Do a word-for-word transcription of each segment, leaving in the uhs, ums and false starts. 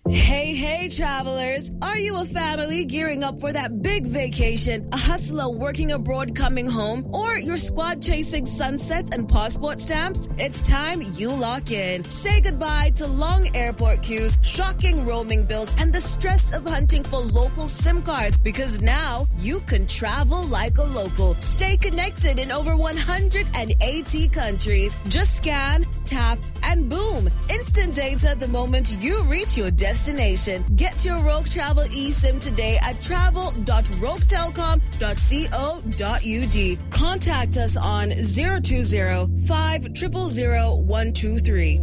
Hey, hey, travelers. Are you a family gearing up for that big vacation, a hustler working abroad coming home, or your squad chasing sunsets and passport stamps? It's time you lock in. Say goodbye to long airport queues, shocking roaming bills, and the stress of hunting for local SIM cards, because now you can travel like a local. Stay connected in over one hundred eighty countries. Just scan, tap, and boom. Instant data the moment you reach your destination. Get your Rogue Travel eSIM today at travel dot rogue telecom dot co dot u g. Contact us on zero two zero, five zero zero, one two three.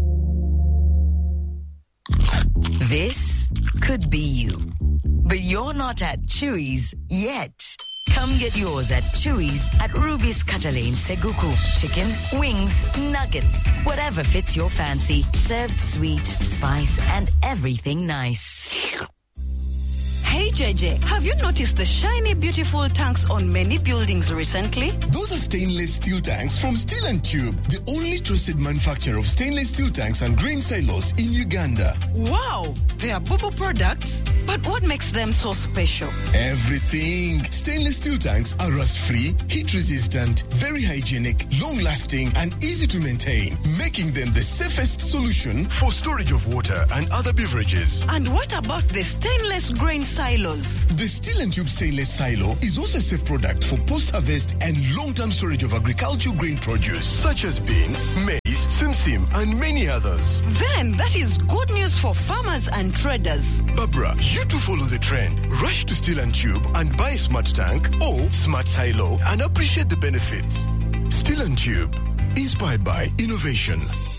This could be you, but you're not at Chewy's yet. Come get yours at Chewy's at Ruby's Catalane Seguku. Chicken, wings, nuggets, whatever fits your fancy. Served sweet, spice, and everything nice. Hey J J, have you noticed the shiny, beautiful tanks on many buildings recently? Those are stainless steel tanks from Steel and Tube, the only trusted manufacturer of stainless steel tanks and grain silos in Uganda. Wow, they are Bubu products, but what makes them so special? Everything. Stainless steel tanks are rust-free, heat-resistant, very hygienic, long-lasting, and easy to maintain, making them the safest solution for storage of water and other beverages. And what about the stainless grain silos? The Steel and Tube stainless silo is also a safe product for post-harvest and long-term storage of agricultural grain produce, such as beans, maize, simsim, and many others. Then that is good news for farmers and traders. Barbara, you too follow the trend. Rush to Steel and Tube and buy a smart tank or smart silo and appreciate the benefits. Steel and Tube, inspired by innovation.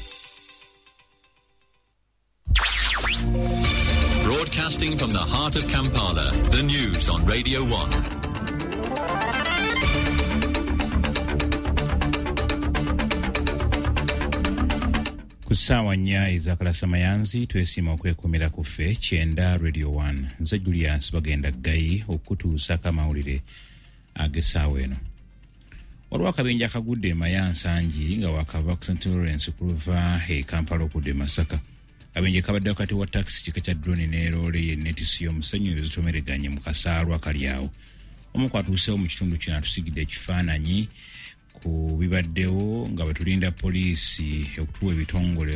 Broadcasting from the heart of Kampala, the news on Radio one. Kusawa nya izakalasa mayanzi twesima okwekumira ku ffe kyenda Radio one. Nze Julius bagenda gayi okutuusa kamawulire agesaawa eno. Waliwo akabenja akagudde mayansa nji nga wakava ku Saint Lawrence kuva e Kampala okudde Masaka. Abenje kabadde wakati wa taxi kika kya drone ne lole ye netisi y'omusenyu ebizitomereganye mu kasaalwa kalyawo. Omu kwatuusewo mu kitundu kino atusigidde ekifaananyi ku bibaddewo nga bwetulinda poliisi okutuwa ebitongole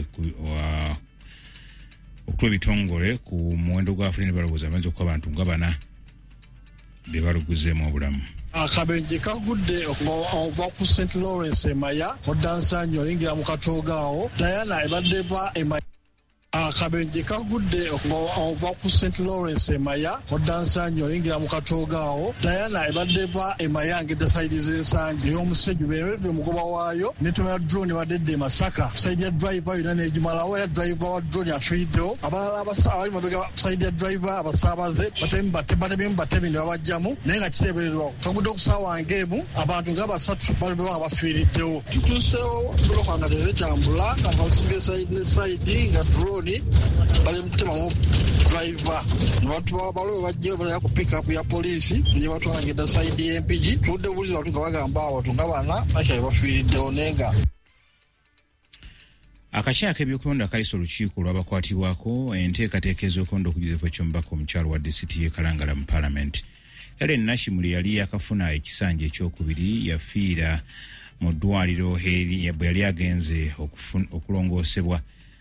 okutuwa ebitongole ku muwendo gwa fulani balowooza amaze okuba abantu nga bana be baluguzeemu obulamu. Akabenje kagudde okuva ku Saint Lawrence Emaya oddansanyo oyingira mu katoogawo Diana ebadde ba Emaya. Akabenje kagudde okuva ku Saint Lawrence Emaya oddansanyo oyingira mu katoogawo Diana ebadde ba Emaya ngedda sayidi z'ensangi y'omusejju beeredde omugoba waayo n'ettono ya drone wadedde Masaka sayidi ya driver yonna n'egimalawo ya driver wa drone afiiriddewo abalala abali mabega sayidi ya driver abasaabaze batememu batemi ne babajjamu naye nga kiseebererwa kagudde okusaawa ng'emu abantu nga basatu balibwa bafiiriddewo tutuusewo buloka nga tezitambula nga basibye sayidi ne sayidi nga drone bali mutemamu driver nebatuba balowe bajjeyo balaya ku pick up ya poliisi ne batwalangedda sayidi y'empigi tuludde bulizi batu nga bagamba abantu nga bana akyabe bafiiriddewo nenga. Akakyaka ebyokulonda kayisa olukiiko lw'abakwatibwako enteekateeka ez'okulonda okujuliza eky'omubaka omukyalo wa disitulikiti y'e Kalangala mu Paalamenti. Ellen Nashimuli yali yakafuna ekisanja ekyokubiri yafiira mu ddwaliro bwe yali agenze okulongoosebwa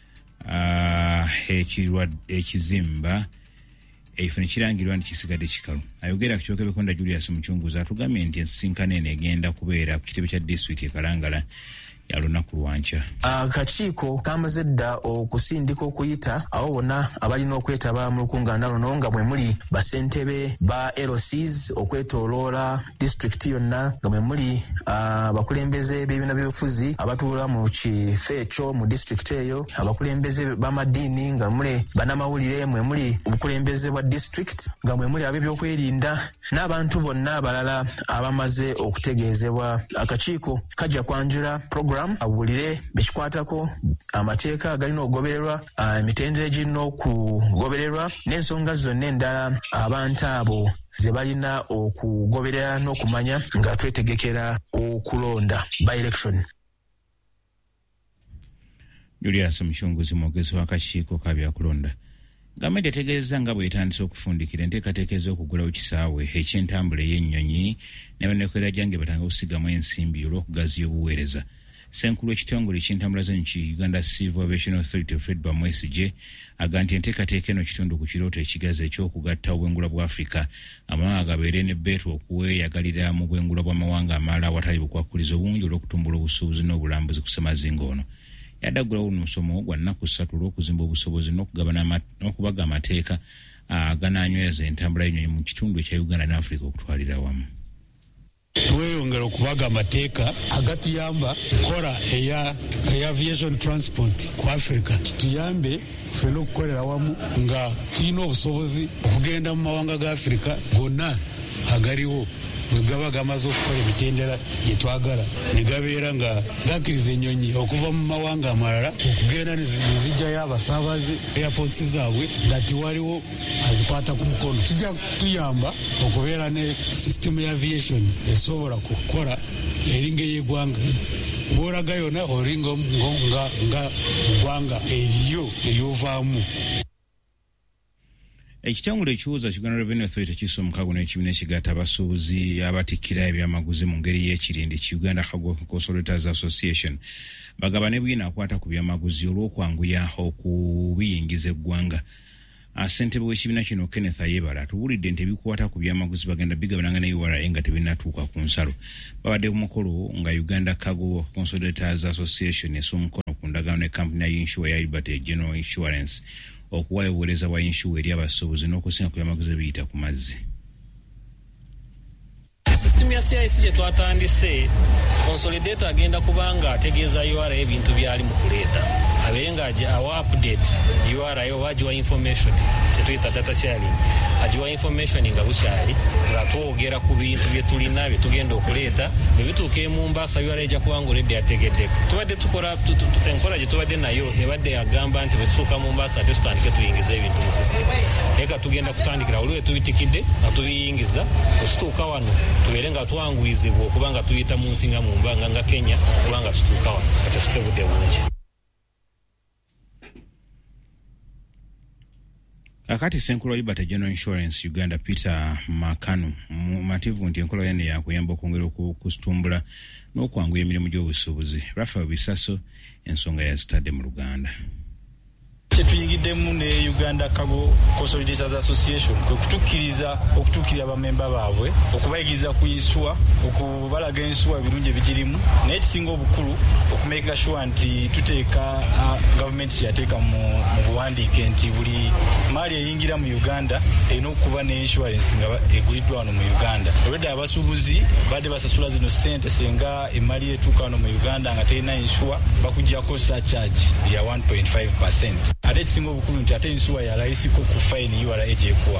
ekizimba ekifo ne kirangirwa nti kisigadde kikalu. Ayogera ku kiwoko Bekonda Julius Muchunguzi atugambye nti ensisinkano eno egenda kubeera ku kitebe kya disitulikiti e Kalangala ya lunaku lwanca. Akakiiko kamaze dda okusindika okuyita abo bonna abalina okwetaba mu lukungaana luno nga mwe muli basentebe ba L O Cs okwetooloola disitulikiti yonna nga mwe muli abakulembeze b'ebibiina by'obufuzi abatuula mu kifo ekyo mu disitulikiti eyo, abakulembeze b'amadiini nga muli bannamawulire, mwe muli obukulembeze bwa disitulikiti nga mwe muli ab'ebyokwerinda n'abantu bonna abalala abamaze okutegeezebwa. Akakiiko kajja kwanjula program abulire bekikwatako amateeka agalina okugobererwa, emitendera egirina okugobererwa n'ensonga zonna endala abantu abo ze balina okugoberera n'okumanya nga twetegekera okulonda by election. Julius Muchunguzi mwogezi w'akakiiko ka byakulonda Gavumenti etegeezezza nga bw'etandise okufundikira enteekateeka ez'okugulawo kisaawe eky'entambula ey'ennyonyi ne bannekolera jange batanga okusigamu ensimbi olw'okugaziya obuweereza. Ssenkulu w'ekitongole ky'entambula z'ennyonyi Uganda Civil Aviation Authority Fred Bamwesige aga nti enteekateeka eno kitundu ku kirooto ekigazi eky'okugatta obwengula bwa Afrika amawanga gabeere ne beetu okuweeyagalira mu bwengula bw'amawanga amalala awatali bukwakkulizo obungi olw'okutumbula obusuubuzi n'obulambuzi ku ssemazinga ono. Yadaggulawo n'omusomo gwa nnaku ssatu olw'okuzimba obusobozi n'okubaga amateeka aganaanyweza entambula y'ennyonyi mu kitundu ekya Uganda ne Afrika okutwalira wamu. Tweyongera okubaga amateeka agatuyamba kola eya aviation transport ku Africa kituyambe ffena okukolera wamu nga tulina obusobozi okugenda mu mawanga ga Africa gonna agaliwo bwe gaba gamaze okukola emitendera gye twagala ne gabeera nga gakkiriza ennyonyi okuva mu mawanga amalala okugenda ne zijjayo abasaabaze airports zaabwe nga tiwaliwo azikwata ku mukono. Kijja tuyamba okubeera ne system ya aviation esobola kukola eringa ey'eggwanga bw'olaga yona olinga nga ggwanga eriyo eryovaamu. Ekitongole ekiwuza Uganda Revenue Authority kisa omukago n'ekibiina ekigatta abasuubuzi abatikkira ebyamaguzi mu ngeri y'ekirindi ki Uganda Cargo Consolidators Association bagaba ne bwina akwata ku byamaguzi olw'okwanguya okubiyingiza eggwanga. Ssentebe w'ekibiina kino Kenneth Ayebala tuwulidde nti ebikwata ku byamaguzi bagenda bigabananga ne U R A nga tebinatuuka ku nsalo. Babadde ku mukolo nga Uganda Cargo Consolidators Association essa omukono ku ndagaano ne kampuni ya Insure ya Liberty General Insurance okuwayo obuweereza bwa Insure eri abasuubuzi n'okusinga ku byamaguzi ebiyita ku mazzi. System ya C I C gye twatandise consolidator agenda kubanga ategeeza U R A ebintu byali mu kuleeta abeere nga awa update U R A oba agiwa information kye tuyita data sharing agiwa information nga bukyali nga twogera ku bintu bye tulina bye tugenda okuleeta bwe bituuka e Mombasa U R A ejja kubanga oledde yategeddeko. Tubadde tukola enkola gye tubadde nayo ebadde yagamba nti bwe tusuuka Mombasa ate tutandike tuyingiza ebintu mu system. Eka tugenda kutandikira olwe tubitikidde nga tubiyingiza kusituuka wano tubeere nga twanguyizibwa okubanga tuyita mu nsi nga mu mbanga nga Kenya kubanga tutuuka wano kati tutebudde bungi. Akati Ssenkulu wa Liberty General Insurance Uganda Peter Makanu mumativu nti enkola yene yakuyamba okwongera okutumbula n'okwanguya emirimu gy'obusuubuzi. Rafael Bisaso ensonga yazitadde mu Luganda. Kyetuyingiddemu ne Uganda Cargo Consolidators Association kwe kutukkiriza okutuukirira abamemba baabwe okubayigiriza ku insure okubalaga ensure ebirungi ebigirimu naye ekisinga obukulu okumeeka sure nti tuteeka uh, gavumenti yateeka mu, mu buwandiike nti buli maali eyingira mu Uganda erina okuba ne insurance nga eguliddwa wano mu Uganda. Olwedde abasuubuzi badde basasula zino ssente senga emaali etuuka wano mu Uganda nga terina insure bakuggyako surcharge ya one point five percent. Ate ekisinga obukulu nti ate insure yalayisiko ku fine U R A egyekuwa.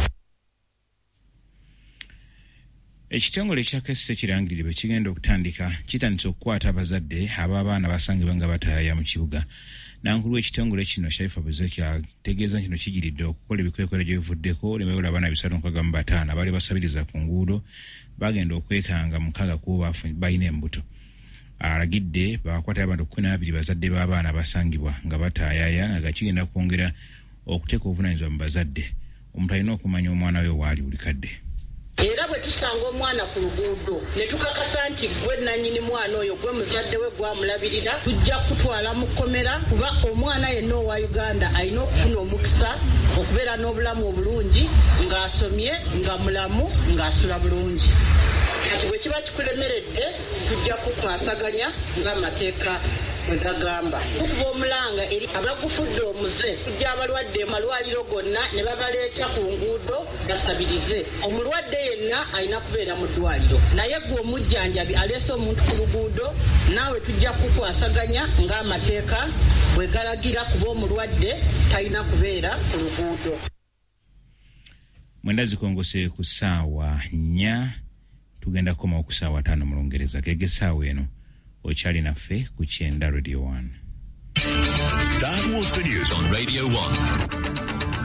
Ekitongole ekya Kesise kirangirire bwe kigenda okutandika kitandise okukwata abazadde ab'abaana basangibwa nga bataaya mu kibuga. Nankulu w'ekitongole kino Sharifa Buzeki ategeeza kino kigiridde okukola ebikwekwero gye bivuddeko ne bayola abaana bisatu nkaaga mu bataano abali basabiriza ku nguudo bagenda okwekanga mukaaga kubo balina embuto. Alagidde bakwata abantu kumi na babiri bazadde b'abaana abasangibwa nga bataayaaya nga kigenda kwongera okuteeka obuvunaanyizibwa mu bazadde. Omuntu alina okumanya omwana we waali buli kadde. Era bwe tusanga omwana ku luguudo ne tukakasa nti gwe nannyini mwana oyo gwe muzadde we gwamulabirira tujja kutwala mu kkomera kuba omwana yenna owa Uganda alina okufuna omukisa okubeera n'obulamu obulungi ng'asomye nga mulamu ng'asula bulungi. Kati bwe kiba kikulemeredde tujja kukwasaganya ng'amateeka bwe gagamba. Tukuba omulanga eri abagufudde omuze kujja abalwadde malwaliro gonna ne babaleeta ku nguudo basabirize. Omulwadde yenna alina kubeera mu ddwaliro naye gwe omujjanjabi aleese omuntu ku luguudo naawe tujja kukwasaganya ng'amateeka bwe galagira kuba omulwadde talina kubeera ku luguudo. Mwenda zikongose ku ssaawa nnya tugenda koma ku ssaawa ttaano mu Lungereza. Gege ssaawa eno okyali naffe ku Kyenda Radio one. That was the news on Radio one.